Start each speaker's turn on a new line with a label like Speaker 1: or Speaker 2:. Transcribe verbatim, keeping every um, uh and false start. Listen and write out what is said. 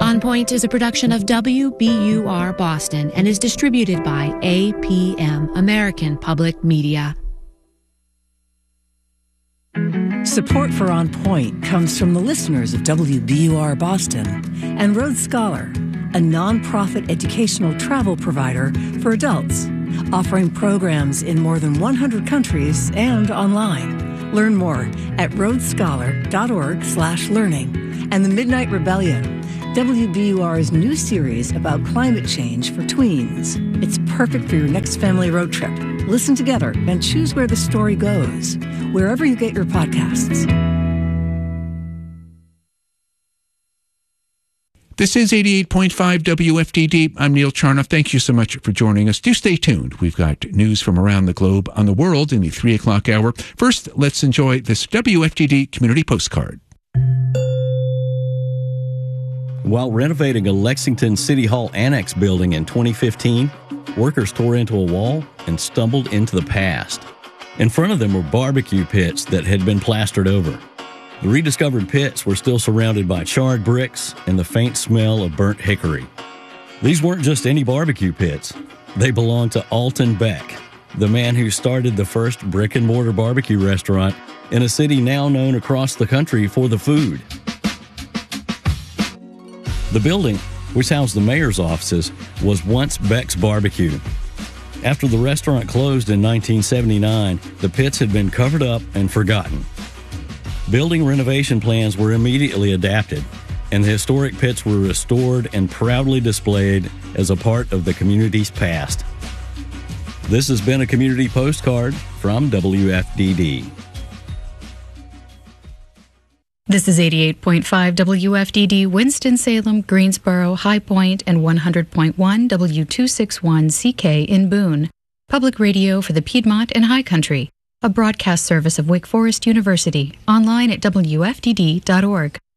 Speaker 1: On Point is a production of W B U R Boston and is distributed by A P M, American Public Media.
Speaker 2: Support for On Point comes from the listeners of W B U R Boston and Rhodes Scholar, a nonprofit educational travel provider for adults, offering programs in more than one hundred countries and online. Learn more at rhodesscholar.org slash learning. And The Midnight Rebellion, W B U R's new series about climate change for tweens. It's perfect for your next family road trip. Listen together and choose where the story goes, wherever you get your podcasts.
Speaker 3: This is eighty-eight point five W F D D. I'm Neil Charnoff. Thank you so much for joining us. Do stay tuned. We've got news from around the globe on the world in the three o'clock hour. First, let's enjoy this W F D D community postcard.
Speaker 4: While renovating a Lexington City Hall Annex building in twenty fifteen, workers tore into a wall and stumbled into the past. In front of them were barbecue pits that had been plastered over. The rediscovered pits were still surrounded by charred bricks and the faint smell of burnt hickory. These weren't just any barbecue pits. They belonged to Alton Beck, the man who started the first brick-and-mortar barbecue restaurant in a city now known across the country for the food. The building, which housed the mayor's offices, was once Beck's Barbecue. After the restaurant closed in nineteen seventy-nine, the pits had been covered up and forgotten. Building renovation plans were immediately adapted, and the historic pits were restored and proudly displayed as a part of the community's past. This has been a community postcard from W F D D.
Speaker 5: This is eighty-eight point five W F D D, Winston-Salem, Greensboro, High Point, and one hundred point one W two sixty-one C K in Boone. Public radio for the Piedmont and High Country. A broadcast service of Wake Forest University. Online at W F D D dot org.